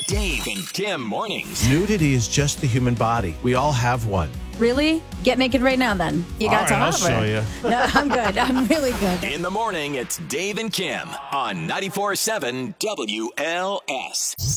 Dave and Kim mornings. Nudity is just the human body. We all have one. Really? Get naked right now, then. You got to I'll offer. show you. No, I'm good. I'm really good. In the morning, it's Dave and Kim on 94.7 WLS.